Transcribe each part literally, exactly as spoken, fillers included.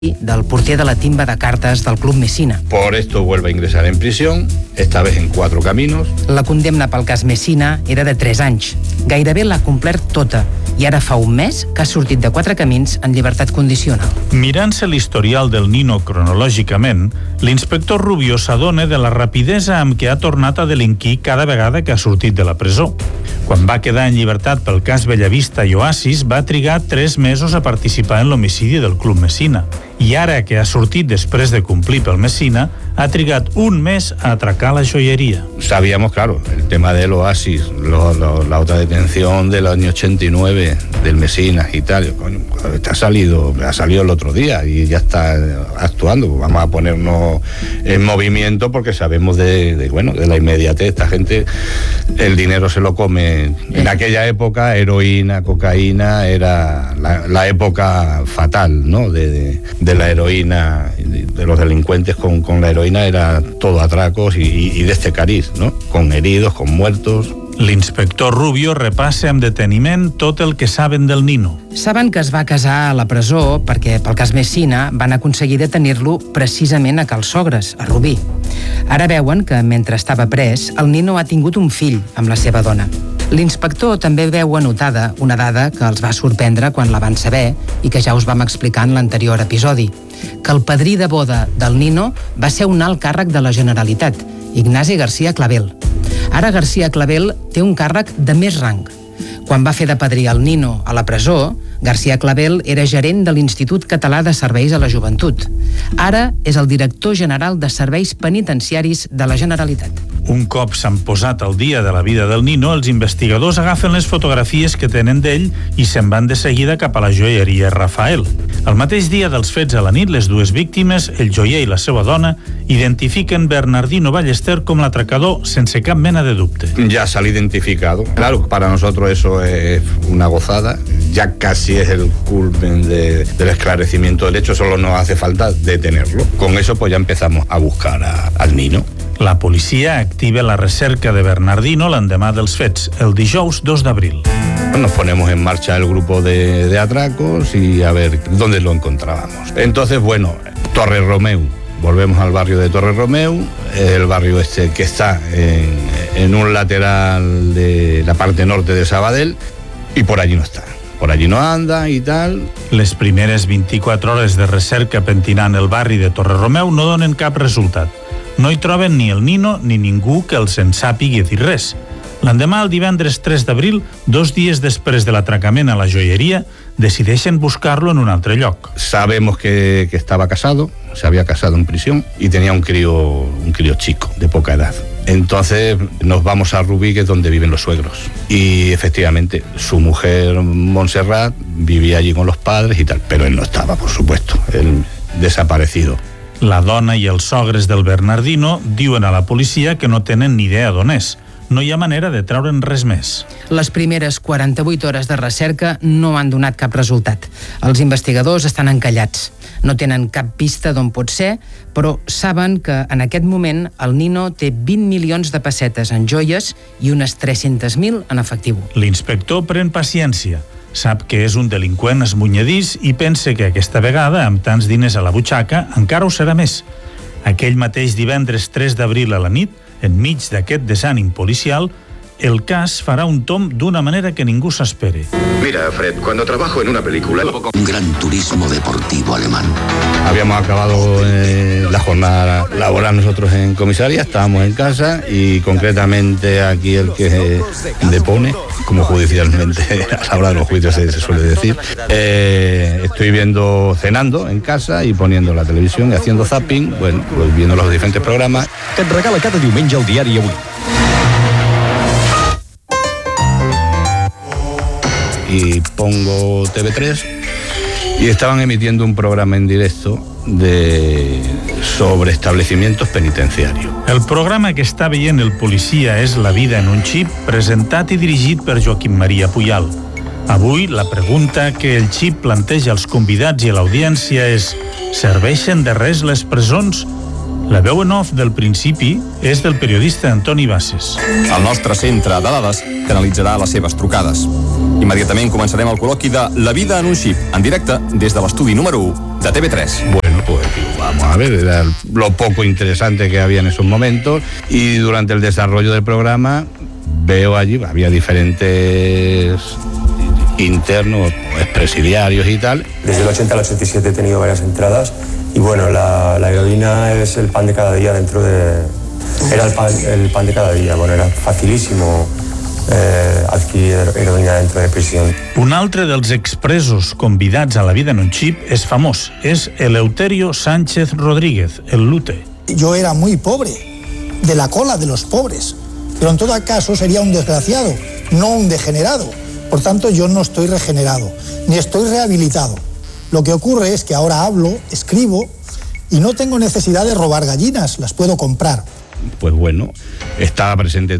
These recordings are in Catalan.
del porter de la timba de cartes del Club Messina. Por esto vuelve a ingresar en prisión, esta vez en Cuatro Caminos. La condemna pel cas Messina era de tres anys. Gairebé l'ha complert tota i ara fa un mes que ha sortit de Quatre Camins en llibertat condicional. Mirant-se l'historial del Nino cronològicament, l'inspector Rubio s'adona de la rapidesa amb què ha tornat a delinquir cada vegada que ha sortit de la presó. Quan va quedar en llibertat pel cas Bellavista i Oasis, va trigar tres mesos a participar en l'homicidi del Club Messina. I ara que ha sortit després de complir pel Messina, ha trigat un mes a atracar la joyería. Sabíamos, claro, el tema del Oasis, lo, lo, la otra detención del año ochenta y nueve, del Messina y tal. Coño, ha salido, ha salido el otro día y ya está actuando. Vamos a ponernos en movimiento porque sabemos de, de, bueno, de la inmediatez. Esta gente, el dinero se lo come. En aquella época, heroína, cocaína, era la, la época fatal, ¿no? De, de, de la heroína, de los delincuentes con, con la heroína era todo atracos y, y de este cariz, ¿no? Con heridos, con muertos. L'inspector Rubio repassa amb deteniment tot el que saben del Nino. Saben que es va casar a la presó perquè pel cas Messina van aconseguir detenir-lo precisament a Cal Sogres, a Rubí. Ara veuen que mentre estava pres, el Nino ha tingut un fill amb la seva dona. L'inspector també veu anotada una dada que els va sorprendre quan la van saber i que ja us vam explicar en l'anterior episodi, que el padrí de boda del Nino va ser un alt càrrec de la Generalitat, Ignasi García Clavel. Ara García Clavel té un càrrec de més rang. Quan va fer de padrí el Nino a la presó, García Clavel era gerent de l'Institut Català de Serveis a la Joventut. Ara és el director general de Serveis Penitenciaris de la Generalitat. Un cop s'han posat al dia de la vida del Nino, els investigadors agafen les fotografies que tenen d'ell i se'n van de seguida cap a la joieria Rafael. El mateix dia dels fets a la nit, les dues víctimes, el joier i la seva dona, identifiquen Bernardino Ballester com l'atracador sense cap mena de dubte. Ya sale identificado. Claro, para nosotros eso es una gozada. Ya casi es el culmen de, del esclarecimiento del hecho, solo nos hace falta detenerlo. Con eso pues ya empezamos a buscar a, al Nino. La policia activa la recerca de Bernardino l'endemà dels fets, el dijous dos d'abril. Nos ponemos en marcha el grupo de, de atracos y a ver dónde lo encontrábamos. Entonces, bueno, Torre Romeu. Volvemos al barrio de Torre Romeu, el barrio este que está en, en un lateral de la parte norte de Sabadell, y por allí no está. Por allí no anda i tal. Les primeres vint-i-quatre hores de recerca pentinant el barri de Torre Romeu no donen cap resultat. No hi troben ni el Nino ni ningú que els en sàpigui dir res. L'endemà, el divendres tres d'abril, dos dies després de l'atracament a la joieria, decideixen buscar-lo en un altre lloc. Sabemos que, que estaba casado, se había casado en prisión y tenía un crío, un crío chico, de poca edad. Entonces nos vamos a Rubí, que es donde viven los suegros. Y efectivamente, su mujer Montserrat vivía allí con los padres y tal, pero él no estaba, por supuesto, él desaparecido. La dona i els sogres del Bernardino diuen a la policia que no tenen ni idea d'on és. No hi ha manera de treure'n res més. Les primeres quaranta-vuit hores de recerca no han donat cap resultat. Els investigadors estan encallats. No tenen cap pista d'on pot ser, però saben que en aquest moment el Nino té vint milions de pessetes en joies i unes tres-centes mil en efectiu. L'inspector pren paciència. Sap que és un delinqüent esmunyadís i pensa que aquesta vegada, amb tants diners a la butxaca, encara ho serà més. Aquell mateix divendres tres d'abril a la nit, enmig d'aquest desànim policial, el cas farà un tomb d'una manera que ningú s'espere. Mira, Fred, cuando trabajo en una película... Un gran turismo deportivo alemán. Habíamos acabado eh, la jornada laboral nosotros en comisaría, estábamos en casa y concretamente aquí el que depone, como judicialmente a la hora de los juicios se, se suele decir, eh, estoy viendo, cenando en casa y poniendo la televisión y haciendo zapping, bueno, pues viendo los diferentes programas. Que et regala cada diumenge el diari Avui. Y pongo T V tres y estaban emitiendo un programa en directo de sobre establecimientos penitenciarios. El programa que està veient el policia és La vida en un xip, presentat i dirigit per Joaquim Maria Puyal. Avui, la pregunta que el xip planteja als convidats i a l'audiència és: serveixen de res les presons? La veu en off del principi és del periodista Antoni Bases. El nostre centre de dades canalitzarà les seves trucades. Immediatament començarem el col·loqui de La vida en un xip, en directe des de l'estudi número u de T V tres. Bueno, pues digo, vamos a ver, era lo poco interesante que había en esos momentos, y durante el desarrollo del programa veo allí, había diferentes internos, expresidiarios y tal. Desde el ochenta al ochenta y siete he tenido varias entradas y bueno, la, la heroína es el pan de cada día dentro de... Era el pan, el pan de cada día, bueno, era facilísimo eh, adquirir heroïna dentro de prisión. Un altre dels expresos convidats a la vida en un xip és famós, és Eleuterio Sánchez Rodríguez, el Lute. Yo era muy pobre, de la cola de los pobres, pero en todo caso sería un desgraciado, no un degenerado. Por tanto, yo no estoy regenerado, ni estoy rehabilitado. Lo que ocurre es que ahora hablo, escribo, y no tengo necesidad de robar gallinas, las puedo comprar. Pues bueno, estaba presente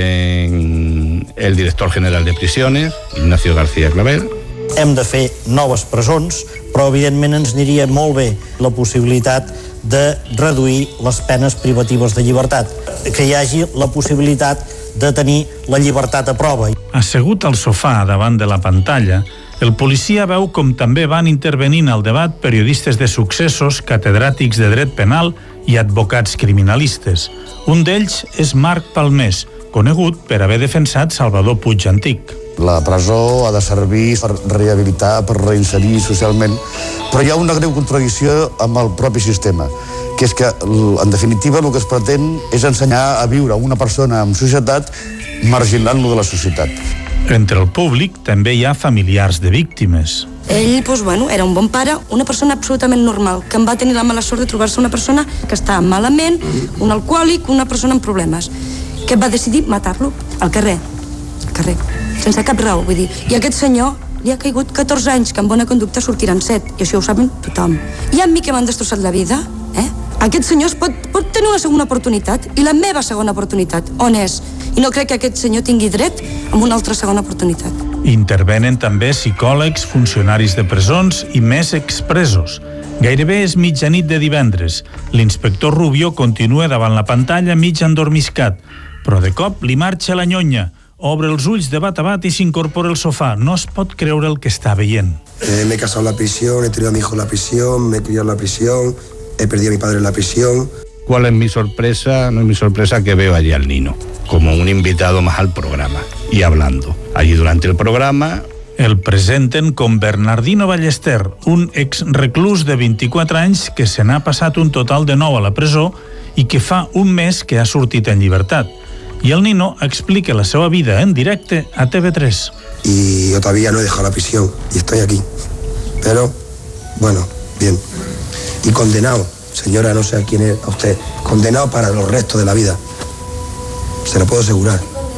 también el director general de prisiones, Ignacio García Claver. Hem de fer noves presons, però evidentment ens aniria molt bé la possibilitat de reduir les penes privatives de llibertat, que hi hagi la possibilitat de tenir la llibertat a prova. Assegut al sofà davant de la pantalla, el policia veu com també van intervenint al debat periodistes de successos, catedràtics de dret penal i advocats criminalistes. Un d'ells és Marc Palmés, conegut per haver defensat Salvador Puig Antic. La presó ha de servir per rehabilitar, per reinserir socialment, però hi ha una greu contradicció amb el propi sistema, que és que, en definitiva, el que es pretén és ensenyar a viure una persona en societat marginant-lo de la societat. Entre el públic també hi ha familiars de víctimes. Ell, doncs, bueno, era un bon pare, una persona absolutament normal, que em va tenir la mala sort de trobar-se una persona que estava malament, un alcohòlic, una persona amb problemes, que va decidir matar-lo al carrer, al carrer, sense cap raó, vull dir. I aquest senyor li ha caigut catorze anys, que en bona conducta sortiran set, i això ho saben tothom. I a mi que m'han destrossat la vida, eh? Aquest senyor pot, pot tenir una segona oportunitat, i la meva segona oportunitat, on és? I no crec que aquest senyor tingui dret a una altra segona oportunitat. Intervenen també psicòlegs, funcionaris de presons i més expresos. Gairebé és mitjanit de divendres. L'inspector Rubio continua davant la pantalla mig endormiscat, però de cop li marxa la nyonya. Obre els ulls de bat a bat i s'incorpora al sofà. No es pot creure el que està veient. Eh, me he casado en la prisión, he tenido a mi hijo en la prisión, me he criado en la prisión, he perdido a mi padre en la prisión. ¿Cuál es mi sorpresa? No es mi sorpresa que veo allí al Nino, como un invitado más al programa, y hablando. Allí durante el programa... El presenten com Bernardino Ballester, un ex-reclús de vint-i-quatre anys que se n'ha passat un total de nou a la presó i que fa un mes que ha sortit en llibertat. Y el Nino explica la seva vida en directe a T V tres. Y yo todavía no he dejado la prisión y estoy aquí. Pero, bueno, bien. Y condenado, señora, no sé a quién es a usted, condenado para los restos de la vida. Se lo puedo asegurar.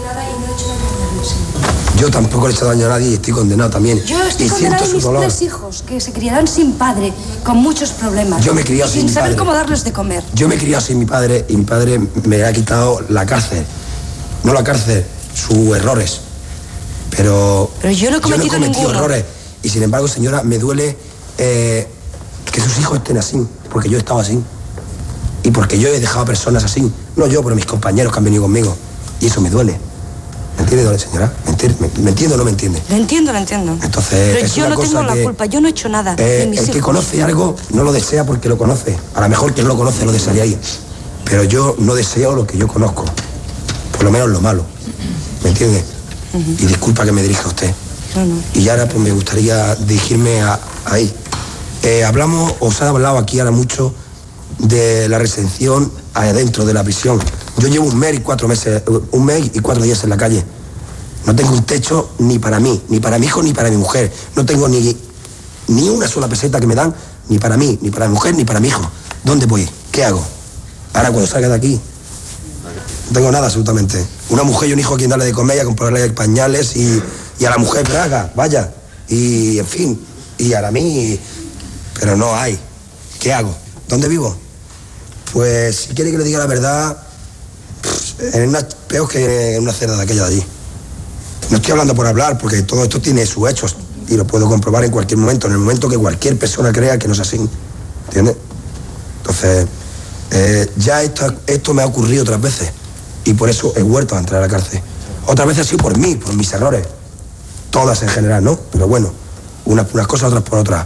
Yo tampoco le he hecho daño a nadie y estoy condenado también. Yo estoy y condenado a mis dolor. tres hijos, que se criarán sin padre, con muchos problemas. Yo me he criado sin, sin saber padre. cómo darles de comer. Yo me he criado sin mi padre y mi padre me ha quitado la cárcel. No la cárcel, sus errores. Pero, Pero yo no he cometido, yo no he cometido ninguno. errores. Y sin embargo, señora, me duele eh, que sus hijos estén así, porque yo he estado así. Y porque yo he dejado a personas así. No yo, pero mis compañeros que han venido conmigo. Y eso me duele. ¿Me entiende, señora? ¿Me entiende, me, ¿Me entiende o no me entiende? Lo entiendo, lo entiendo. Entonces, pero es yo una no cosa tengo la que, culpa, yo no he hecho nada. Eh, ni mis el que hijos. conoce algo no lo desea porque lo conoce. A lo mejor quien no lo conoce lo desearía. Pero yo no deseo lo que yo conozco. Por lo menos lo malo. ¿Me entiende? Uh-huh. Y disculpa que me dirija a usted. No, no. Y ahora pues me gustaría dirigirme a, a ahí. Eh, hablamos, os ha hablado aquí ahora mucho de la recepción adentro de la prisión. Yo llevo un mes y cuatro meses, un mes y cuatro días en la calle. No tengo un techo ni para mí, ni para mi hijo, ni para mi mujer. No tengo ni, ni una sola peseta que me dan, ni para mí, ni para mi mujer, ni para mi hijo. ¿Dónde voy? ¿Qué hago? Ahora cuando salga de aquí, no tengo nada absolutamente. Una mujer y un hijo a quien darle de comer, a comprarle pañales y, y a la mujer braga, vaya. Y en fin, y a mí, pero no hay. ¿Qué hago? ¿Dónde vivo? Pues si quiere que le diga la verdad, en una, peor que en una cerda de aquella de allí. No estoy hablando por hablar, porque todo esto tiene sus hechos y lo puedo comprobar en cualquier momento, en el momento que cualquier persona crea que no es así. ¿Entiendes? Entonces, eh, ya esto, esto me ha ocurrido otras veces y por eso he vuelto a entrar a la cárcel. Otras veces ha sido por mí, por mis errores. Todas en general, ¿no? Pero bueno, unas por unas cosas, otras por otras.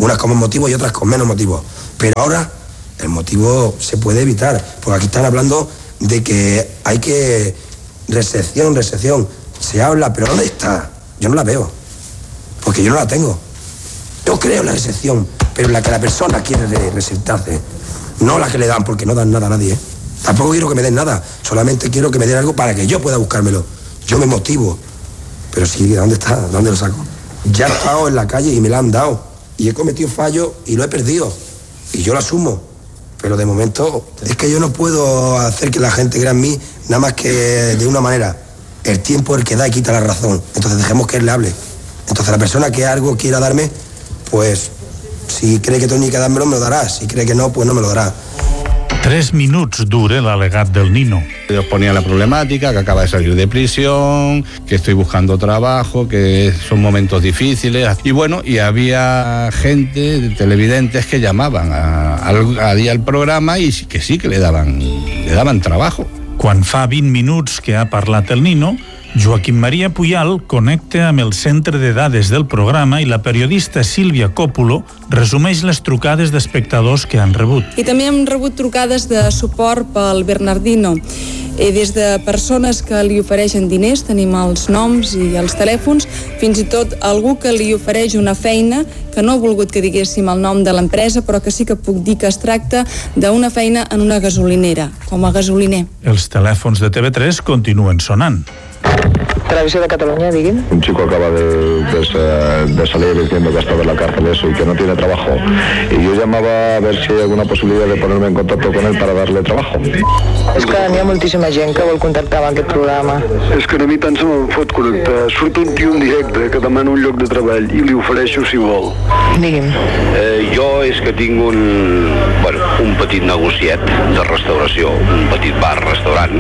unas con más motivo y otras con menos motivo. Pero ahora el motivo se puede evitar, porque aquí están hablando de que hay que recepción, recepción. Se habla, pero ¿dónde está? Yo no la veo, porque yo no la tengo. Yo creo en la recepción, pero en la que la persona quiere resentarse, no la que le dan, porque no dan nada a nadie, ¿eh? Tampoco quiero que me den nada, solamente quiero que me den algo para que yo pueda buscármelo. Yo me motivo, pero sí, ¿dónde está? ¿Dónde lo saco? Ya he estado en la calle y me la han dado, y he cometido fallos y lo he perdido, y yo lo asumo, pero de momento es que yo no puedo hacer que la gente crea en mí nada más que de una manera. El tiempo es el que da y quita la razón, entonces dejemos que él le hable. Entonces la persona que algo quiera darme, pues si cree que tiene que dármelo, me lo dará, si cree que no, pues no me lo dará. Tres minuts dura el alegat del Nino. Yo ponía la problemática, que acaba de salir de prisión, que estoy buscando trabajo, que son momentos difíciles. Y bueno, y había gente, televidentes, que llamaban a, a, a día al programa y que sí que le daban, le daban trabajo. Quan fa vint minuts que ha parlat el Nino, Joaquim Maria Puyal connecta amb el centre de dades del programa i la periodista Sílvia Còpolo resumeix les trucades d'espectadors que han rebut. I també hem rebut trucades de suport pel Bernardino. I des de persones que li ofereixen diners, tenim els noms i els telèfons, fins i tot algú que li ofereix una feina que no ha volgut que diguéssim el nom de l'empresa, però que sí que puc dir que es tracta d'una feina en una gasolinera, com a gasoliner. Els telèfons de T V tres continuen sonant. Televisión de Cataluña, digan. Un chico acaba de, de, de salir diciendo que ha estado en la cárcel eso y que no tiene trabajo. Y yo llamaba a ver si hay alguna posibilidad de ponerme en contacto con él para darle trabajo. És que hi ha moltíssima gent que vol contactar amb aquest programa. És que a mi tant se me'n fot connectar. Surt un tio en directe que demana un lloc de treball i li ofereixo si vol. Digui'm. Eh, jo és que tinc un, bueno, un petit negociet de restauració, un petit bar-restaurant,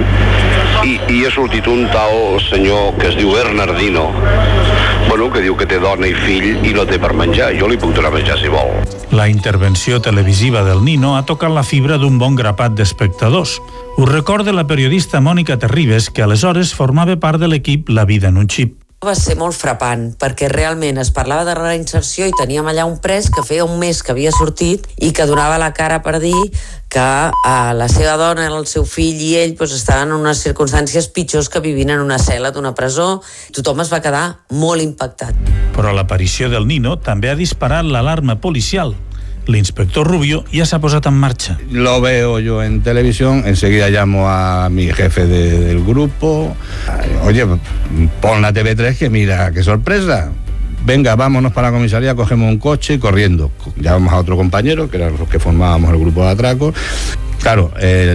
i, i ha sortit un tal senyor que es diu Bernardino, bueno, que diu que té dona i fill i no té per menjar. Jo li puc donar menjar si vol. La intervenció televisiva del Nino ha tocat la fibra d'un bon grapat d'espectadors. Ho recorda la periodista Mònica Terribas, que aleshores formava part de l'equip La vida en un xip. Va ser molt frapant, perquè realment es parlava de reinserció i teníem allà un pres que feia un mes que havia sortit i que donava la cara per dir que eh, la seva dona, el seu fill i ell pues, estaven en unes circumstàncies pitjors que vivint en una cel·la d'una presó. Tothom es va quedar molt impactat. Però l'aparició del Nino també ha disparat l'alarma policial. L'inspector Rubio ya se ha posado en marcha. Lo veo yo en televisión, enseguida llamo a mi jefe de, del grupo. Oye, pon la T V tres que mira, qué sorpresa. Venga, vámonos para la comisaría, cogemos un coche corriendo. Llamamos a otro compañero, que eran los que formábamos el grupo de atracos. Claro,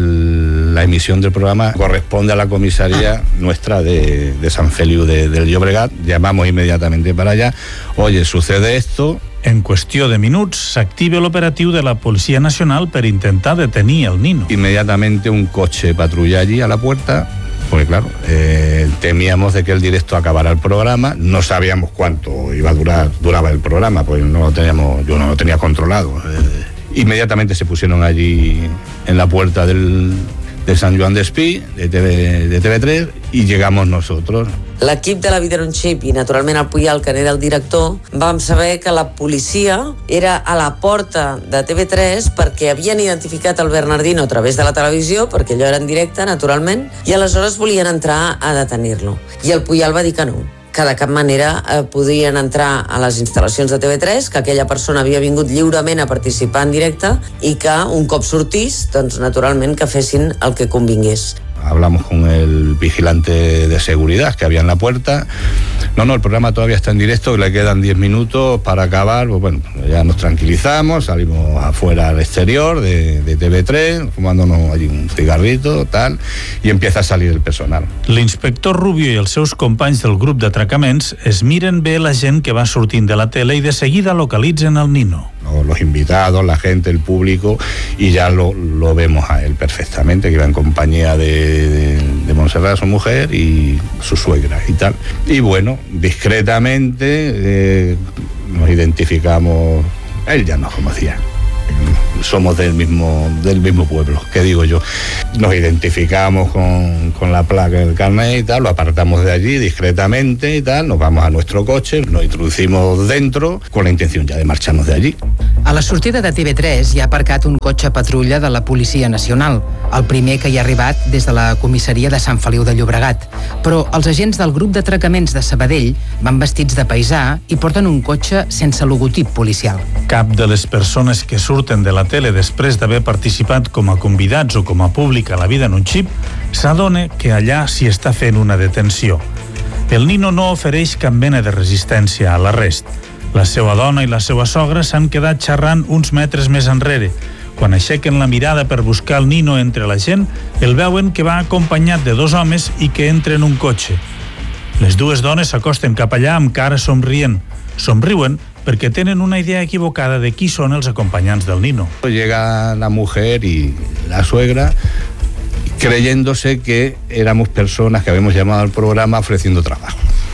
el, la emisión del programa corresponde a la comisaría nuestra de, de San Feliu de, del Llobregat. Llamamos inmediatamente para allá. Oye, sucede esto. En qüestió de minuts s'activa l'operatiu de la Policia Nacional per intentar detenir el Nino. Inmediatamente un coche patrulla allí a la puerta, porque claro, eh, temíamos de que el directo acabara el programa, no sabíamos cuánto iba a durar, duraba el programa, pues no lo teníamos, yo no lo tenía controlado. Eh, inmediatamente se pusieron allí en la puerta del, de Sant Joan d'Espí, de, de T V tres, i llegamos nosotros. L'equip de La vida en un xip i naturalment el Puyal, que n'era el director, vam saber que la policia era a la porta de T V tres perquè havien identificat el Bernardino a través de la televisió, perquè allò era en directe, naturalment, i aleshores volien entrar a detenir-lo. I el Puyal va dir que no, que de cap manera eh, podien entrar a les instal·lacions de T V tres, que aquella persona havia vingut lliurement a participar en directe i que un cop sortís, doncs naturalment que fessin el que convingués. Hablamos con el vigilante de seguridad que había en la puerta. No, no, el programa todavía está en directo, le quedan diez minutos para acabar. Pues bueno, ya nos tranquilizamos, salimos afuera al exterior de, de T V tres, fumándonos allí un cigarrito, tal, y empieza a salir el personal. L'inspector Rubio i els seus companys del grup d'atracaments es miren bé la gent que va sortint de la tele i de seguida localitzen el Nino. Los invitados, la gente, el público, y ya lo, lo vemos a él perfectamente, que iba en compañía de, de, de Montserrat, su mujer, y su suegra y tal. Y bueno, discretamente eh, nos identificamos, él ya nos conocía. somos del mismo, del mismo pueblo, que digo yo. Nos identificamos con, con la placa del carnet y tal, lo apartamos de allí discretamente y tal, nos vamos a nuestro coche, nos introducimos dentro con la intención ya de marcharnos de allí. A la sortida de T V tres hi ha aparcat un cotxe patrulla de la Policia Nacional, el primer que hi ha arribat des de la comissaria de Sant Feliu de Llobregat. Però els agents del grup d'atracaments de Sabadell van vestits de paisà i porten un cotxe sense logotip policial. Cap de les persones que surten de la tele després d'haver participat com a convidats o com a públic a La vida en un xip s'adona que allà s'hi està fent una detenció. El Nino no ofereix cap mena de resistència a l'arrest. La seva dona i la seva sogra s'han quedat xerrant uns metres més enrere. Quan aixequen la mirada per buscar el Nino entre la gent, el veuen que va acompanyat de dos homes i que entra en un cotxe. Les dues dones s'acosten cap allà amb cara somrient. Somriuen perquè tenen una idea equivocada de qui són els acompañantes del Nino. Llega la mujer y la suegra creyéndose que éramos personas que habíamos llamado al programa ofreciendo trabajo.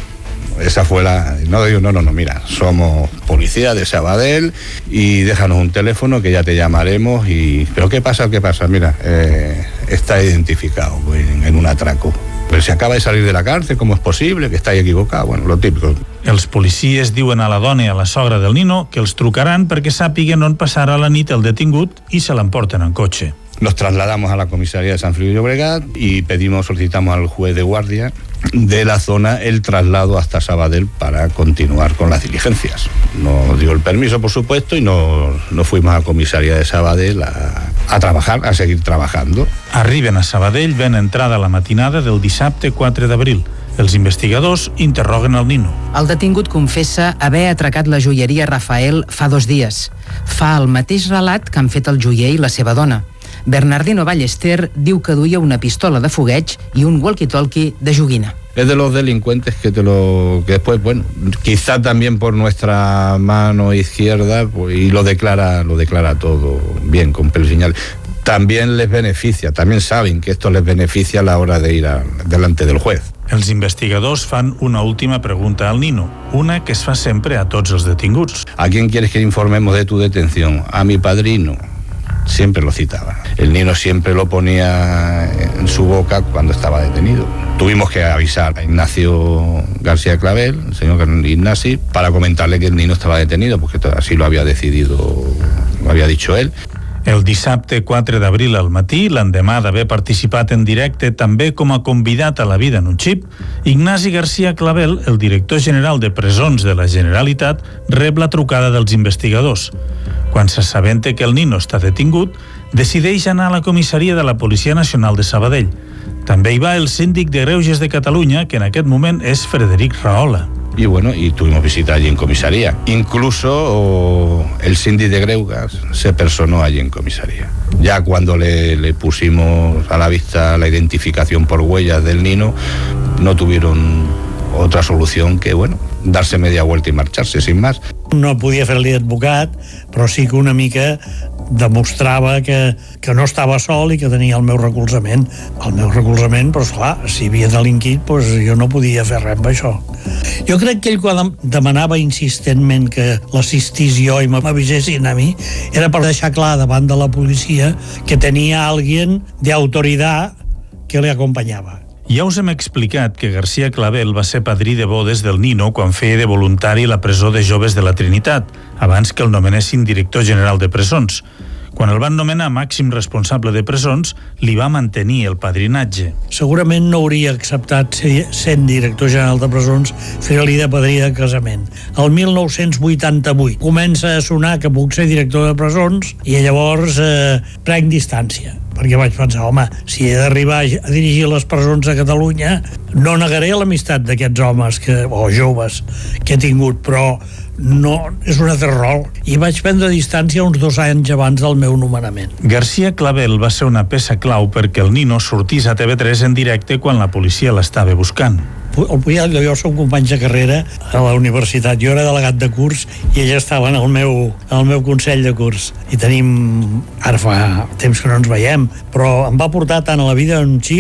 Esa fue la... No, digo, no, no, no, mira, somos policía de Sabadell y déjanos un teléfono que ya te llamaremos y... ¿Pero qué pasa? ¿Qué pasa? Mira, eh, está identificado en, en un atraco. Pero si acaba de salir de la cárcel, ¿cómo es posible que estáis equivocado? Bueno, lo típico. Els policies diuen a la dona i a la sogra del Nino que els trucaran perquè sàpiguen on passarà la nit el detingut i se l'emporten en cotxe. Nos trasladamos a la comisaría de Sant Feliu de Llobregat y pedimos, solicitamos al juez de guardia de la zona el traslado hasta Sabadell para continuar con las diligencias. Nos dio el permiso, por supuesto, y nos, nos fuimos a la comisaría de Sabadell a, a trabajar, a seguir trabajando. Arriben a Sabadell ben entrada la matinada del dissabte quatre d'abril. Els investigadors interroguen el Nino. El detingut confessa haver atracat la joieria Rafael fa dos dies. Fa el mateix relat que han fet el joier i la seva dona. Bernardino Ballester diu que duia una pistola de fogueig i un walkie-talkie de joguina. Es de los delincuentes que te lo que después, bueno, quizá también por nuestra mano izquierda, pues, y lo declara, lo declara todo bien, con pelos y señales. También les beneficia, también saben que esto les beneficia a la hora de ir a, delante del juez. Els investigadors fan una última pregunta al Nino, una que es fa sempre a tots els detinguts. ¿A quién quieres que informemos de tu detención? A mi padrino. Siempre lo citaba. El Nino siempre lo ponía en su boca cuando estaba detenido. Tuvimos que avisar a Ignacio García Clavel, el señor Ignasi, para comentarle que el Nino estaba detenido, porque así lo había decidido, lo había dicho él. El dissabte quatre d'abril al matí, l'endemà d'haver participat en directe també com a convidat a La vida en un xip, Ignasi García Clavel, el director general de presons de la Generalitat, rep la trucada dels investigadors. Quan s'assabenta que el Nino està detingut, decideix anar a la comissaria de la Policia Nacional de Sabadell. També hi va el síndic de Greuges de Catalunya, que en aquest moment és Frederic Rahola. Y bueno, y tuvimos visita allí en comisaría. Incluso oh, el síndic de Greuges se personó allí en comisaría. Ya cuando le, le pusimos a la vista la identificación por huellas del Nino, no tuvieron otra solución que, bueno, darse media vuelta y marcharse, sin más. No podia fer-li d'advocat, però sí que una mica demostrava que, que no estava sol i que tenia el meu recolzament. El meu recolzament, però esclar, si havia delinquit, doncs jo no podia fer res amb això. Jo crec que ell quan demanava insistentment que l'assistís jo i m'avisessin a mi, era per deixar clar davant de la policia que tenia alguien d'autoritat que li acompanyava. Ja us hem explicat que García Clavel va ser padrí de bodes del Nino quan feia de voluntari a la presó de joves de la Trinitat, abans que el nomenessin director general de presons. Quan el van nomenar màxim responsable de presons, li va mantenir el padrinatge. Segurament no hauria acceptat, sent director general de presons, fer-li de padrí de casament. El mil nou-cents vuitanta-vuit comença a sonar que puc ser director de presons i llavors eh, prenc distància, perquè vaig pensar, home, si he d'arribar a dirigir les presons a Catalunya, no negaré l'amistat d'aquests homes que, o joves que he tingut, però no, és un altre rol. I vaig prendre distància uns dos anys abans del meu nomenament. García Clavel va ser una peça clau perquè el Nino sortís a T V tres en directe quan la policia l'estava buscant. El Puyal i jo som companys de carrera a la universitat. Jo era delegat de curs i ella estava en el meu, en el meu consell de curs. I tenim, ara fa temps que no ens veiem, però em va portar tant a La vida en un xip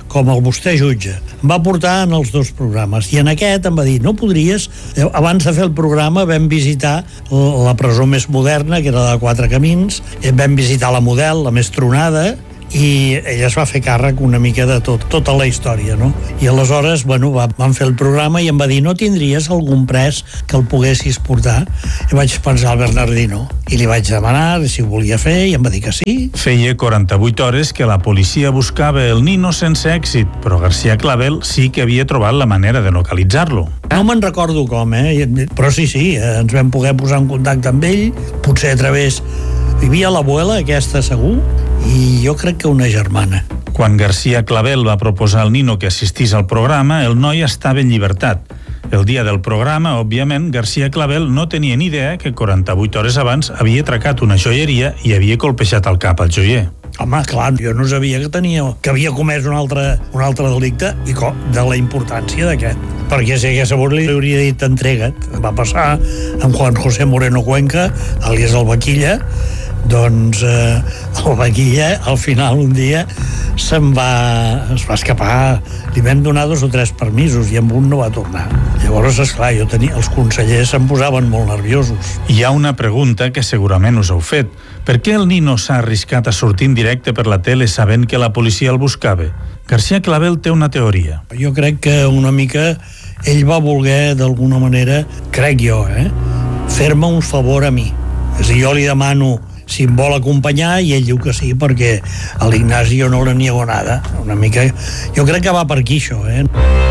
com el vostè jutge. Em va portar en els dos programes i en aquest em va dir, no podries, abans de fer el programa vam visitar la presó més moderna, que era la de Quatre Camins, vam visitar la Model, la més tronada, i ella es va fer càrrec una mica de tot, tota la història, no? I aleshores, bueno, va, van fer el programa i em va dir, no tindries algun pres que el poguessis portar? I vaig pensar al Bernardino i li vaig demanar si ho volia fer i em va dir que sí. Feia quaranta-vuit hores que la policia buscava el Nino sense èxit, però García Clavel sí que havia trobat la manera de localitzar-lo. No me'n recordo com, eh? Però sí, sí, ens vam poder posar en contacte amb ell, potser a través... Hi havia l'abuela, aquesta segur, i jo crec que una germana. Quan García Clavel va proposar al Nino que assistís al programa, el noi estava en llibertat. El dia del programa, òbviament, García Clavel no tenia ni idea que quaranta-vuit hores abans havia atracat una joieria i havia colpejat al cap al joier. Home, clar, jo no sabia que tenia, que havia comès un altre, un altre delicte i com, de la importància d'aquest. Perquè si hagués sabut li hauria dit entrega't. Va passar amb Juan José Moreno Cuenca, àlies el Vaquilla, doncs eh, el Vaquilla al final un dia se'n va, es va escapar, li vam donar dos o tres permisos i amb un no va tornar. Llavors, esclar, jo tenia, els consellers se'n posaven molt nerviosos. Hi ha una pregunta que segurament us heu fet. Per què el Nino s'ha arriscat a sortir en directe per la tele sabent que la policia el buscava? García Clavel té una teoria. Jo crec que una mica ell va voler, d'alguna manera, crec jo, eh, fer-me un favor a mi. És a dir, jo li demano si em vol acompanyar i ell diu que sí, perquè a l'Ignasi jo no li niego nada. Una mica... Jo crec que va per aquí, això, eh?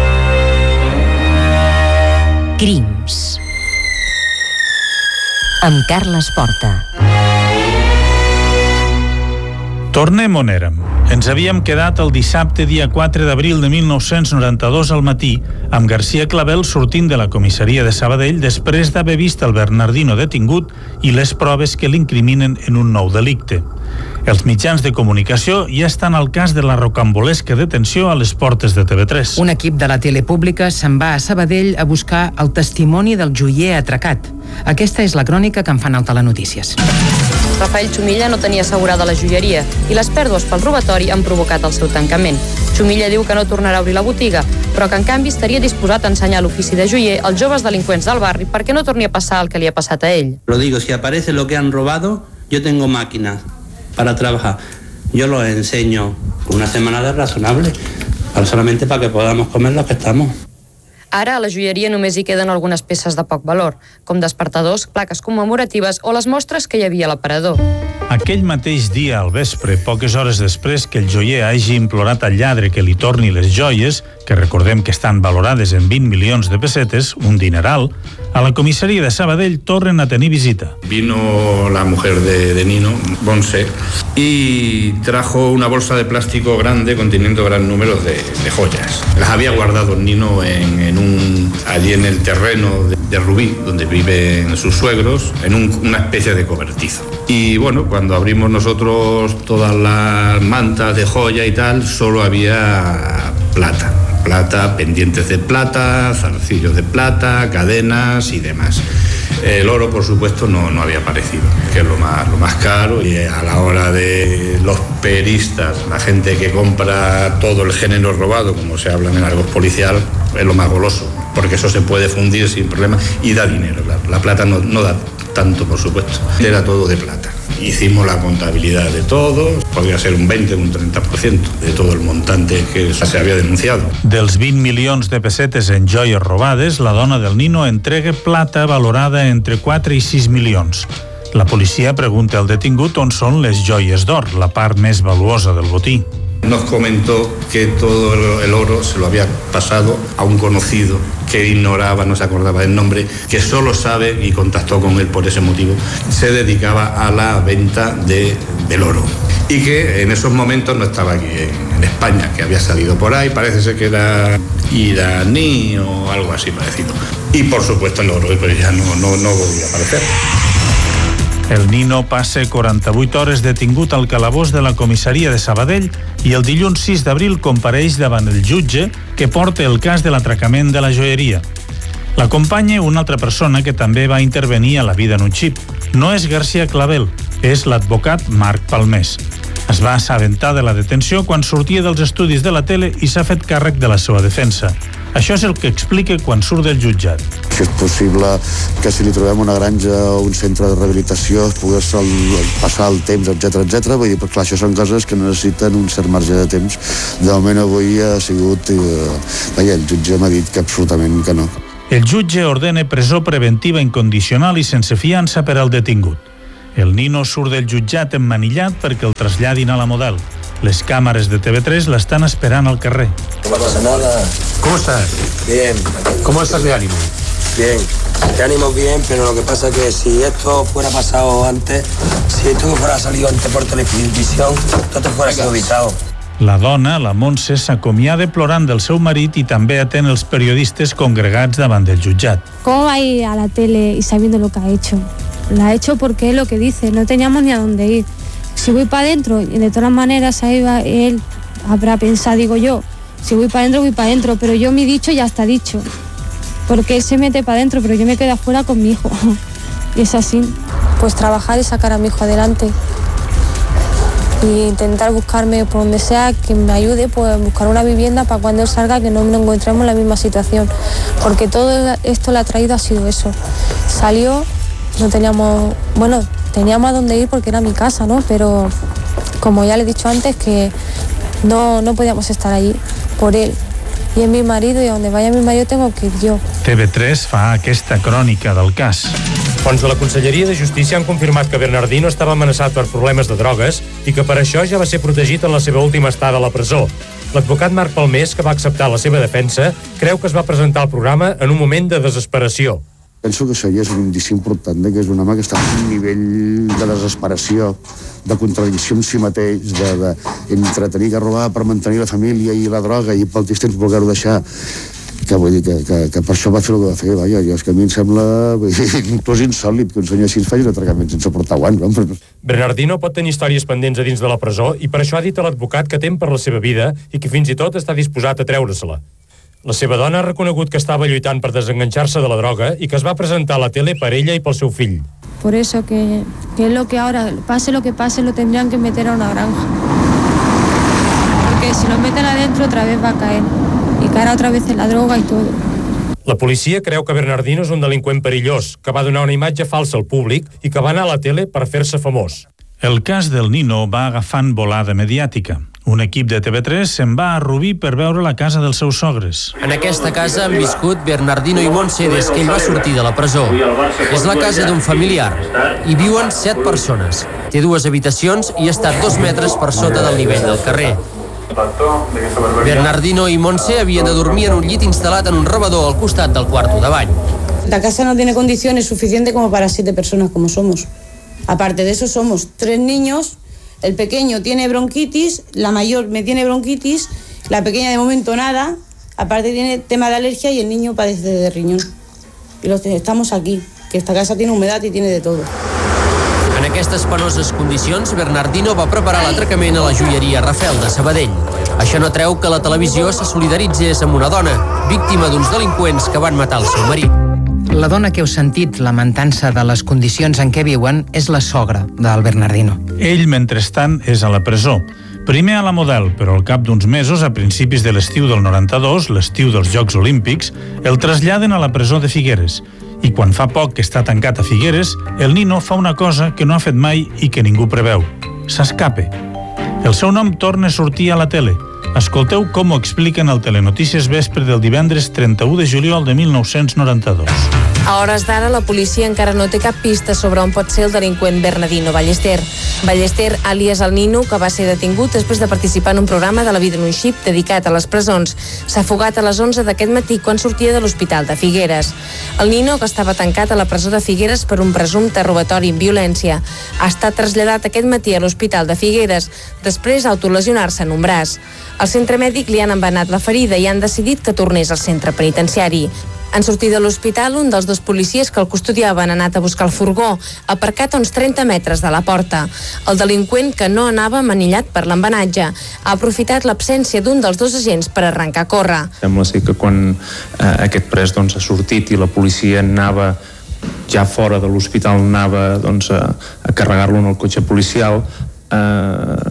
Crims amb Carles Porta. Tornem on érem. Ens havíem quedat el dissabte dia quatre d'abril de mil nou-cents noranta-dos al matí amb García Clavel sortint de la comissaria de Sabadell després d'haver vist el Bernardino detingut i les proves que l'incriminen en un nou delicte. Els mitjans de comunicació ja estan al cas de la rocambolesca detenció a les portes de T V tres. Un equip de la tele pública se'n va a Sabadell a buscar el testimoni del joier atracat. Aquesta és la crònica que en fan al Telenotícies. Rafael Chumilla no tenia assegurada la joieria i les pèrdues pel robatori han provocat el seu tancament. Chumilla diu que no tornarà a obrir la botiga, però que en canvi estaria disposat a ensenyar l'ofici de joier als joves delinqüents del barri perquè no torni a passar el que li ha passat a ell. Lo digo, si aparece lo que han robado, yo tengo máquinas para trabajar. Yo lo enseño una semana de razonable, solamente para que podamos comer los que estamos. Ara a la joieria només hi queden algunes peces de poc valor, com despertadors, plaques commemoratives o les mostres que hi havia a l'aparador. Aquell mateix dia al vespre, poques hores després que el joier hagi implorat al lladre que li torni les joies, que recordem que estan valorades en vint milions de pessetes, un dineral, a la comissaria de Sabadell tornen a tenir visita. Vino la mujer de, de Nino, Bonse, y trajo una bolsa de plástico grande conteniendo gran número de, de joyas. Las había guardado Nino en, en un, allí en el terreno de, de Rubí, donde viven sus suegros, en un, una especie de cobertizo. Y bueno, cuando abrimos nosotros todas las mantas de joya y tal, solo había plata. Plata, pendientes de plata, zarcillos de plata, cadenas y demás. El oro, por supuesto, no, no había aparecido, que es lo más, lo más caro. Y a la hora de los peristas, la gente que compra todo el género robado, como se habla en el argot policial, es lo más goloso, porque eso se puede fundir sin problema y da dinero. La, la plata no, no da tanto, por supuesto. Era todo de plata. Hicimos la contabilidad de todo, podría ser un veinte o un treinta por ciento de todo el montante que se había denunciado. Dels vint milions de pessetes en joies robades, la dona del Nino entrega plata valorada entre quatre i sis milions. La policia pregunta al detingut on són les joies d'or, la part més valuosa del botí. Nos comentó que todo el oro se lo había pasado a un conocido que ignoraba, no se acordaba del nombre, que solo sabe, y contactó con él por ese motivo, se dedicaba a la venta de, del oro. Y que en esos momentos no estaba aquí en, en España, que había salido por ahí, parece ser que era iraní o algo así parecido. Y por supuesto el oro pues ya no, no, no volvió a aparecer. El Nino passa quaranta-vuit hores detingut al calabós de la comissaria de Sabadell i el dilluns sis d'abril compareix davant el jutge que porta el cas de l'atracament de la joieria. L'acompanya una altra persona que també va intervenir a La vida en un xip. No és García Clavel, és l'advocat Marc Palmés. Es va assabentar de la detenció quan sortia dels estudis de la tele i s'ha fet càrrec de la seva defensa. Això és el que explica quan surt del jutjat. Si és possible que si li trobem una granja o un centre de rehabilitació es pogués el, passar el temps, etcètera, etcètera. Vull dir, però clar, això són coses que necessiten un cert marge de temps. De moment avui ha sigut... Eh, veia, el jutge m'ha dit que absolutament que no. El jutge ordena presó preventiva incondicional i sense fiança per al detingut. El nino surt del jutjat emmanillat perquè el traslladin a la Model. Les càmeres de T V tres l'estan esperant al carrer. No pasa nada. ¿Cómo estás? Bien. ¿Cómo estás de ánimo? Bien. De ánimo bien, pero lo que pasa es que si esto fuera pasado antes, si esto fuera salido antes por televisión, todo fuera sido evitado. La dona, la Montse, s'acomiada plorant del seu marit i també atén els periodistes congregats davant del jutjat. ¿Cómo va a ir a la tele y sabiendo lo que ha hecho? La ha hecho porque es lo que dice, no teníamos ni a dónde ir. Si voy para adentro, y de todas maneras ahí va, él habrá pensado, digo yo, si voy para adentro, voy para adentro, pero yo mi dicho ya está dicho. Porque él se mete para adentro, pero yo me quedo afuera con mi hijo. Y es así. Pues trabajar y sacar a mi hijo adelante. Y intentar buscarme por donde sea que me ayude, pues buscar una vivienda para cuando él salga que no nos encontremos en la misma situación. Porque todo esto le ha traído ha sido eso. Salió, no teníamos, bueno, teníamos a dónde ir porque era mi casa, ¿no? Pero como ya le he dicho antes, que no, no podíamos estar allí por él. I és mi marido, i on vaya mi marido tengo que ir yo. T V tres fa aquesta crònica del cas. Fons de la Conselleria de Justícia han confirmat que Bernardino estava amenaçat per problemes de drogues i que per això ja va ser protegit en la seva última estada a la presó. L'advocat Marc Palmés, que va acceptar la seva defensa, creu que es va presentar al programa en un moment de desesperació. Penso que això ja és un indici important de que és un home que està a un nivell de desesperació, de contradicció amb si mateix, de, de, entre tenir que robar per mantenir la família i la droga i pel temps voler-ho deixar, que vull dir que, que, que per això va fer el que va fer. Vaja, jo, és que a mi em sembla inclús insòlit que un senyor així faci un atracament sense portar guants. No? Bernardino pot tenir històries pendents a dins de la presó i per això ha dit a l'advocat que tem per la seva vida i que fins i tot està disposat a treure-se-la. La seva dona ha reconegut que estava lluitant per desenganxar-se de la droga i que es va presentar a la tele per ella i pel seu fill. Por eso que, que es lo que ahora, pase lo que pase, lo tendrían que meter a una granja. Porque si lo meten adentro otra vez va a caer. Y caerá otra vez en la droga y todo. La policia creu que Bernardino és un delinqüent perillós, que va donar una imatge falsa al públic i que va anar a la tele per fer-se famós. El cas del Nino va agafant volada mediàtica. Un equip de T V tres se'n va a Rubí per veure la casa dels seus sogres. En aquesta casa han viscut Bernardino i Montse des que ell va sortir de la presó. És la casa d'un familiar. Hi viuen set persones. Té dues habitacions i està dos metres per sota del nivell del carrer. Bernardino i Montse havien de dormir en un llit instal·lat en un rebedor al costat del quarto de bany. La casa no tiene condiciones suficientes como para siete personas como somos. Aparte de eso somos tres niños. El pequeño tiene bronquitis, la mayor me tiene bronquitis, la pequeña de momento nada, aparte tiene tema de alergia y el niño padece de riñón. Y los estamos aquí, que esta casa tiene humedad y tiene de todo. En aquestes penoses condicions, Bernardino va preparar l'atracament a la joieria Rafael de Sabadell. Això no treu que la televisió se solidaritzés amb una dona, víctima d'uns delinqüents que van matar el seu marit. La dona que heu sentit lamentant-se de les condicions en què viuen és la sogra del Bernardino. Ell, mentrestant, és a la presó. Primer a la Model, però al cap d'uns mesos, a principis de l'estiu del noranta-dos, l'estiu dels Jocs Olímpics, el traslladen a la presó de Figueres. I quan fa poc que està tancat a Figueres, el Nino fa una cosa que no ha fet mai i que ningú preveu. S'escape. El seu nom torna a sortir a la tele. Escolteu com ho expliquen al Telenotícies Vespre del divendres trenta-u de juliol de mil nou-cents noranta-dos. A hores d'ara, la policia encara no té cap pista sobre on pot ser el delinqüent Bernardino Ballester. Ballester, àlies el Nino, que va ser detingut després de participar en un programa de la vida en un xip dedicat a les presons. S'ha fugat a les onze d'aquest matí quan sortia de l'hospital de Figueres. El Nino, que estava tancat a la presó de Figueres per un presumpte robatori amb violència, ha estat traslladat aquest matí a l'hospital de Figueres, després d'autolesionar-se en un braç. Al centre mèdic li han embenat la ferida i han decidit que tornés al centre penitenciari. En sortir de l'hospital, un dels dos policies que el custodiaven ha anat a buscar el furgó, aparcat a uns trenta metres de la porta. El delinqüent, que no anava manillat per l'embenatge, ha aprofitat l'absència d'un dels dos agents per arrencar a córrer. Sembla ser que quan eh, aquest pres doncs, ha sortit i la policia anava ja fora de l'hospital, anava doncs, a, a carregar-lo en el cotxe policial, eh,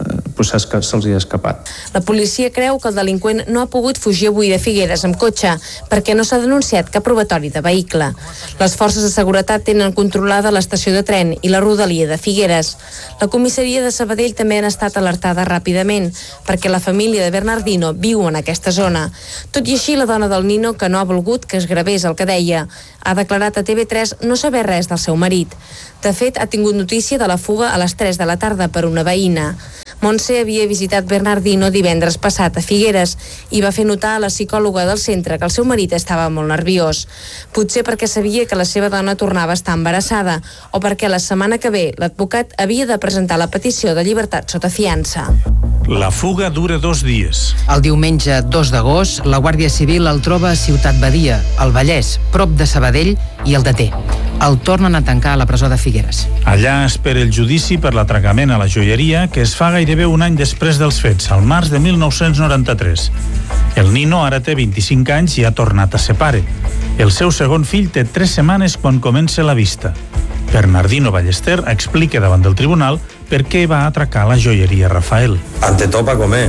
pues, se'ls hi ha escapat. La policia creu que el delinqüent no ha pogut fugir avui de Figueres amb cotxe perquè no s'ha denunciat cap robatori de vehicle. Les forces de seguretat tenen controlada l'estació de tren i la rodalia de Figueres. La comissaria de Sabadell també ha estat alertada ràpidament perquè la família de Bernardino viu en aquesta zona. Tot i així, la dona del Nino, que no ha volgut que es gravés el que deia, ha declarat a T V tres no saber res del seu marit. De fet, ha tingut notícia de la fuga a les tres de la tarda per una veïna. Montse havia visitat Bernardino divendres passat a Figueres i va fer notar a la psicòloga del centre que el seu marit estava molt nerviós. Potser perquè sabia que la seva dona tornava a estar embarassada o perquè la setmana que ve l'advocat havia de presentar la petició de llibertat sota fiança. La fuga dura dos dies. El diumenge dos d'agost, la Guàrdia Civil el troba a Ciutat Badia, al Vallès, prop de Sabadell, i el deté. El tornen a tancar a la presó de Figueres. Allà espera el judici per l'atracament a la joieria que es fa gairebé un any després dels fets, al març de mil nou-cents noranta-tres. El Nino ara té vint-i-cinc anys i ha tornat a ser pare. El seu segon fill té tres setmanes quan comença la vista. Bernardino Ballester explica davant del tribunal per qué va a atracar la joyería Rafael. Ante todo para comer.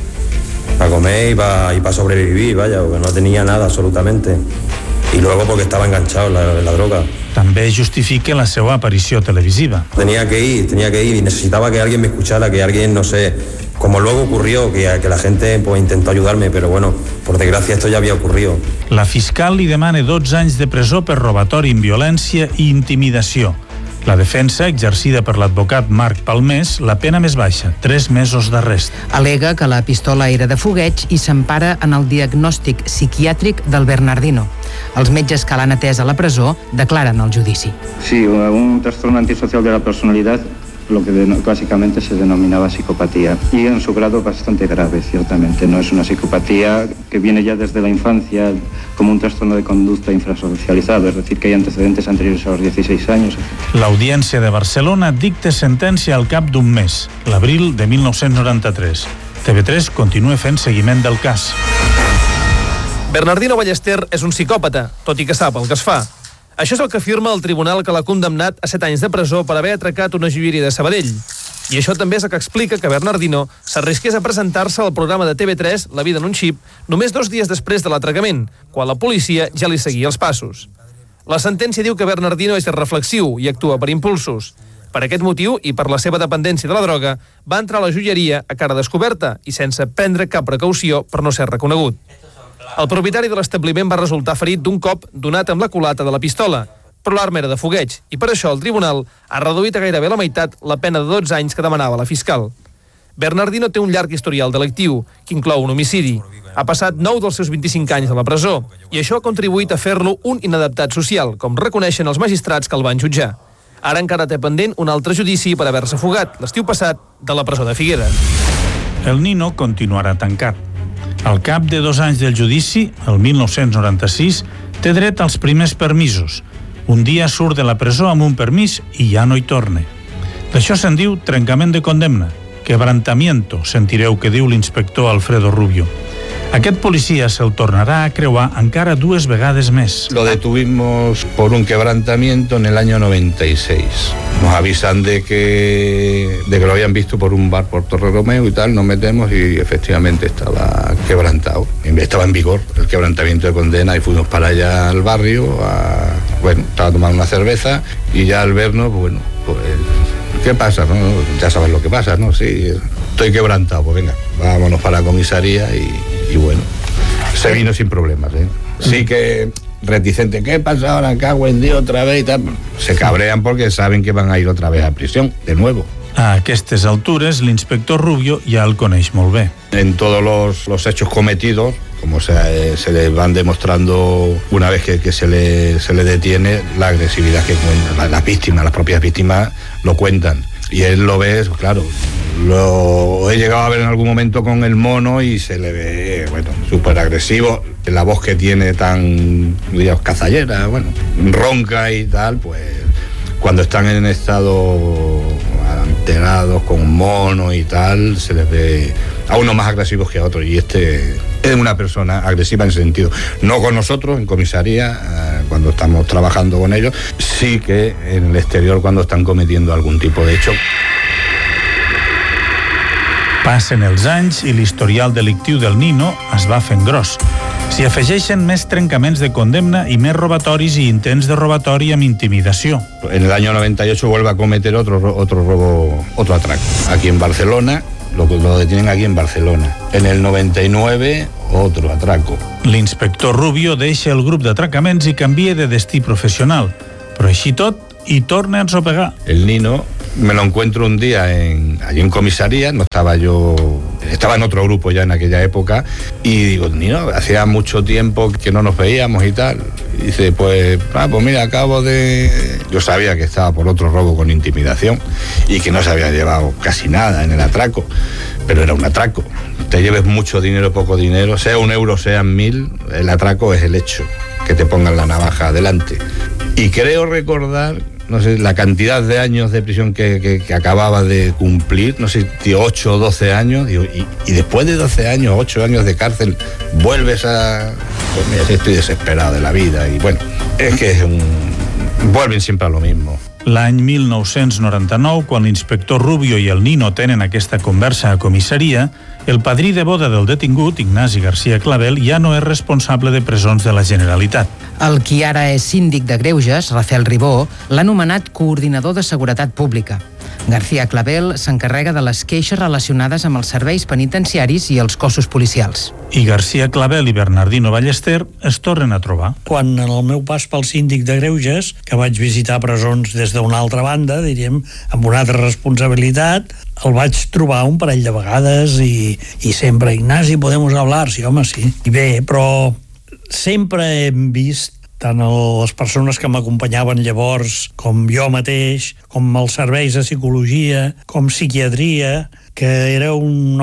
Para comer y para, y para sobrevivir, vaya, porque no tenía nada absolutamente. Y luego porque estaba enganchado en la, en la droga. També justifica la seva aparició televisiva. Tenía que ir, tenía que ir y necesitaba que alguien me escuchara, que alguien, no sé, como luego ocurrió, que, que la gente pues, intentó ayudarme, pero bueno, por desgracia esto ya había ocurrido. La fiscal li demana dotze anys de presó per robatori amb violència i intimidació. La defensa, exercida per l'advocat Marc Palmés, la pena més baixa, tres mesos d'arrest. Alega que la pistola era de fogueig i s'empara en el diagnòstic psiquiàtric del Bernardino. Els metges que l'han atès a la presó declaren al judici. Sí, un trastorno antisocial de la personalidad, lo que básicamente se denominaba psicopatía, y en su grado bastante grave, ciertamente. No es una psicopatía que viene ya desde la infancia como un trastorno de conducta infrasocializado, es decir, que hay antecedentes anteriores a los dieciséis años. L'Audiència de Barcelona dicta sentència al cap d'un mes, l'abril de mil nou-cents noranta-tres. T V tres continua fent seguiment del cas. Bernardino Ballester és un psicòpata, tot i que sap el que es fa. Això és el que afirma el tribunal que l'ha condemnat a set anys de presó per haver atracat una joieria de Sabadell. I això també és el que explica que Bernardino s'arrisqués a presentar-se al programa de T V tres, La vida en un xip, només dos dies després de l'atracament, quan la policia ja li seguia els passos. La sentència diu que Bernardino és reflexiu i actua per impulsos. Per aquest motiu, i per la seva dependència de la droga, va entrar a la joieria a cara descoberta i sense prendre cap precaució per no ser reconegut. El propietari de l'establiment va resultar ferit d'un cop donat amb la culata de la pistola, però l'arma era de fogueig, i per això el tribunal ha reduït a gairebé la meitat la pena de dotze anys que demanava la fiscal. Bernardino té un llarg historial delictiu, que inclou un homicidi. Ha passat nou dels seus vint-i-cinc anys a la presó, i això ha contribuït a fer-lo un inadaptat social, com reconeixen els magistrats que el van jutjar. Ara encara té pendent un altre judici per haver-se fugat, l'estiu passat, de la presó de Figueres. El Nino continuarà tancat. Al cap de dos anys del judici, el mil nou-cents noranta-sis, té dret als primers permisos. Un dia surt de la presó amb un permís i ja no hi torna. D'això se'n diu trencament de condemna, quebrantamiento, sentireu que diu l'inspector Alfredo Rubio. Aquest policia se'l tornarà a creuar encara dues vegades més. Lo detuvimos por un quebrantamiento en el año noventa y seis. Nos avisan de que, de que lo habían visto por un bar por Torre Romeo y tal, nos metemos y efectivamente estaba quebrantado. Estaba en vigor el quebrantamiento de condena y fuimos para allá al barrio, a, bueno, estaba tomando una cerveza y ya al vernos, bueno, pues, ¿qué pasa? ¿No? Ya sabes lo que pasa, ¿no? Sí, estoy quebrantado, pues venga, vámonos para la comisaría y, y bueno, se vino sin problemas, ¿eh? Sí que reticente, ¿qué pasa ahora? Cago en Dios otra vez y tal. Se cabrean porque saben que van a ir otra vez a prisión, de nuevo. A aquestes altures, l'inspector Rubio ja el coneix molt bé. En todos los, los hechos cometidos, como se, se le van demostrando una vez que, que se, le, se le detiene, la agresividad que las la víctimas, las propias víctimas lo cuentan. Y él lo ve, claro, lo he llegado a ver en algún momento con el mono y se le ve, bueno, súper agresivo. La voz que tiene tan, digamos, cazallera, bueno, ronca y tal, pues cuando están en estado alterados con mono y tal, se les ve a unos más agresivos que a otros. Y este es una persona agresiva en ese sentido. No con nosotros en comisaría, eh, cuando estamos trabajando con ellos, sí que en el exterior cuando están cometiendo algún tipo de hecho. Passen els anys i l'historial delictiu del Nino es va fent gros. S'hi afegeixen més trencaments de condemna i més robatoris i intents de robatori amb intimidació. En el año noventa y ocho vuelve a cometer otro, otro robo, otro atraco. Aquí en Barcelona, lo, lo detienen aquí en Barcelona. En el noventa y nueve, otro atraco. L'inspector Rubio deixa el grup d'atracaments i canvia de destí professional. Però així tot, hi torna a ensopegar. El Nino me lo encuentro un día en, allí en comisaría, no estaba yo, estaba en otro grupo ya en aquella época, y digo, Nino, hacía mucho tiempo que no nos veíamos y tal. Y dice, pues, ah, pues mira, acabo de... Yo sabía que estaba por otro robo con intimidación y que no se había llevado casi nada en el atraco, pero era un atraco. Te lleves mucho dinero o poco dinero, sea un euro, sean mil, el atraco es el hecho, que te pongan la navaja adelante. Y creo recordar, no sé, la cantidad de años de prisión que, que, que acababa de cumplir, no sé, tío, ocho o doce años, digo, y, y después de doce años, ocho años de cárcel, vuelves a... Pues mira, estoy desesperado de la vida, y bueno, es que es un... vuelven siempre a lo mismo. L'any mil nou-cents noranta-nou, quan l'inspector Rubio i el Nino tenen aquesta conversa a comissaria, el padrí de boda del detingut, Ignasi García Clavel, ja no és responsable de presons de la Generalitat. El qui ara és síndic de Greuges, Rafael Ribó, l'ha nomenat coordinador de seguretat pública. García Clavel s'encarrega de les queixes relacionades amb els serveis penitenciaris i els cossos policials. I García Clavel i Bernardino Ballester es tornen a trobar. Quan en el meu pas pel síndic de Greuges, que vaig visitar presons des d'una altra banda, diríem, amb una altra responsabilitat, el vaig trobar un parell de vegades i, i sempre, Ignasi, podemos hablar? Sí, home, sí. I bé, però sempre hem vist tant les persones que m'acompanyaven llavors, com jo mateix, com els serveis de psicologia, com psiquiatria, que era un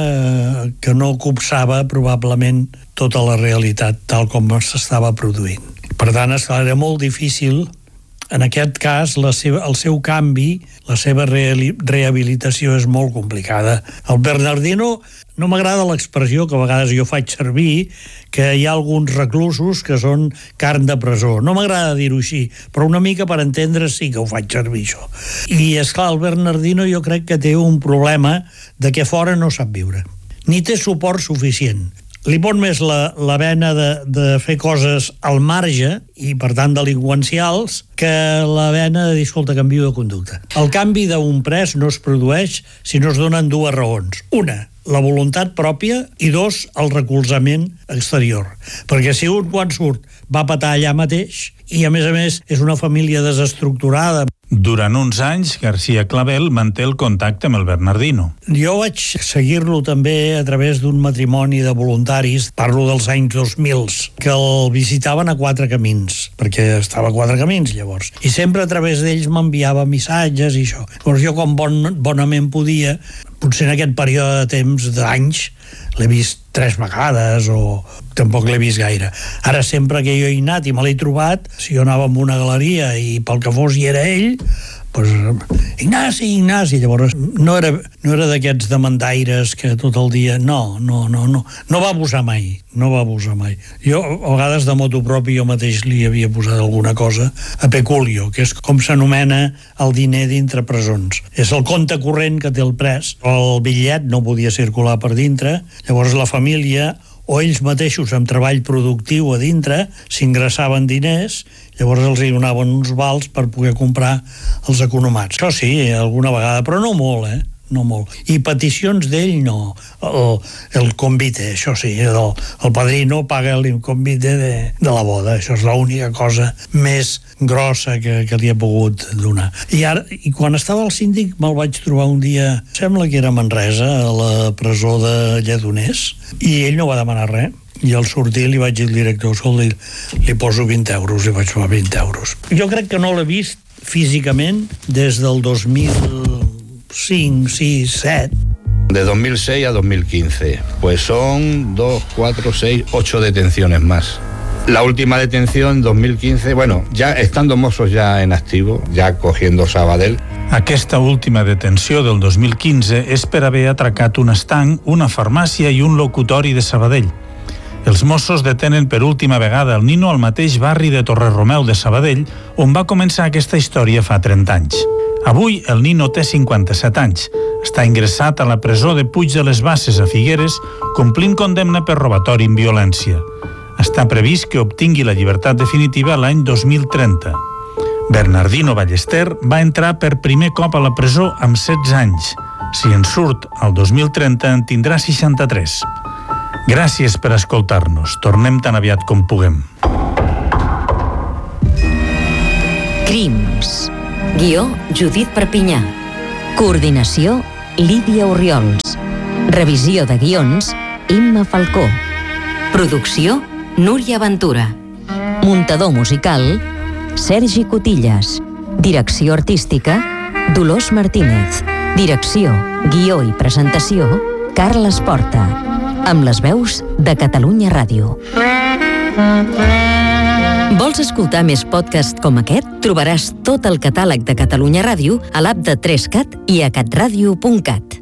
home que no copsava probablement tota la realitat tal com s'estava produint. Per tant, era molt difícil, en aquest cas, la seva, el seu canvi, la seva rehabilitació és molt complicada. El Bernardino, no m'agrada l'expressió que a vegades jo faig servir, que hi ha alguns reclusos que són carn de presó. No m'agrada dir-ho així, però una mica per entendre sí que ho faig servir, això. I, esclar, el Bernardino jo crec que té un problema de que fora no sap viure. Ni té suport suficient. Li pot més la, la vena de, de fer coses al marge, i per tant delinqüencials, que la vena de dir, escolta, canvio de conducta. El canvi d'un pres no es produeix si no es donen dues raons. Una, la voluntat pròpia, i dos, el recolzament exterior. Perquè si un quan surt va patar allà mateix, i a més a més és una família desestructurada. Durant uns anys, García Clavel manté el contacte amb el Bernardino. Jo vaig seguir-lo també a través d'un matrimoni de voluntaris, parlo dels anys dos mil, que el visitaven a Quatre Camins, perquè estava a Quatre Camins llavors. I sempre a través d'ells m'enviava missatges i això. Llavors jo, com bon, bonament podia, potser en aquest període de temps, d'anys, l'he vist tres vegades o tampoc l'he vist gaire. Ara sempre que jo he anat i me l'he trobat, si jo anava amb una galeria i pel que fos hi era ell, doncs, Ignasi, Ignasi, llavors no era, no era d'aquests demandaires que tot el dia, no, no, no, no, no va abusar mai, no va abusar mai. Jo, a vegades de motu propi, jo mateix li havia posat alguna cosa a peculio, que és com s'anomena el diner dintre presons. És el compte corrent que té el pres. El bitllet no podia circular per dintre, llavors la família o ells mateixos amb treball productiu a dintre s'ingressaven diners, llavors els hi donaven uns vals per poder comprar els economats. Això sí, alguna vegada, però no molt, eh? No molt. I peticions d'ell no. El, el convite, això sí, el, el padrino paga el convite de, de la boda. Això és l'única cosa més grossa que, que li ha pogut donar. I, ara, i quan estava al síndic me'l vaig trobar un dia, sembla que era a Manresa, a la presó de Lledoners, i ell no va demanar res. I al sortir li vaig dir al director, escolta, li, li poso vint euros, li vaig posar vint euros. Jo crec que no l'he vist físicament des del dos mil cinc, sis, set. De dos mil seis a dos mil quince, pues son dos, cuatro, seis, ocho detenciones más. La última detención en dos mil quince, bueno, ya estando mozos ya en activo, ya cogiendo Sabadell. Aquesta última detenció del dos mil quinze és per haver atracat un estanc, una farmàcia i un locutori de Sabadell. Els Mossos detenen per última vegada el Nino al mateix barri de Torre Romeu de Sabadell, on va començar aquesta història fa trenta anys. Avui el nino té cinquanta-set anys. Està ingressat a la presó de Puig de les Basses a Figueres, complint condemna per robatori amb violència. Està previst que obtingui la llibertat definitiva l'any dos mil trenta. Bernardino Ballester va entrar per primer cop a la presó amb setze anys. Si en surt el dos mil trenta en tindrà seixanta-tres. Gràcies per escoltar-nos. Tornem tan aviat com puguem. Crims. Guió, Judit Perpinyà. Coordinació, Lídia Orriols. Revisió de guions, Imma Falcó. Producció, Núria Ventura. Muntador musical, Sergi Cotillas. Direcció artística, Dolors Martínez. Direcció, guió i presentació, Carles Porta. Amb les veus de Catalunya Ràdio. Vols escoltar més podcasts com aquest? Trobaràs tot el catàleg de Catalunya Ràdio a l'app de tres cat i a catradio punt cat.